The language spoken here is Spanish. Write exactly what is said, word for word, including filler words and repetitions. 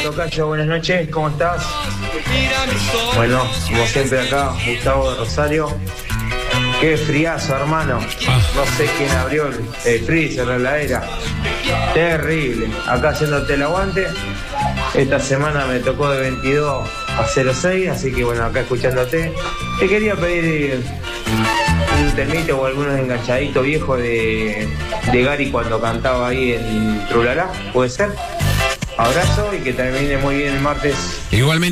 tocayo, buenas noches, ¿cómo estás? Bueno, como siempre acá, Gustavo de Rosario. Qué friazo, hermano. No sé quién abrió el, el freezer, la heladera. Terrible. Acá haciéndote el aguante. Esta semana me tocó de veintidós a cero seis, así que bueno, acá escuchándote. Te quería pedir un temito o algunos enganchaditos viejos de, de Gary cuando cantaba ahí en Trulalá, ¿puede ser? Abrazo y que termine muy bien el martes. Igualmente.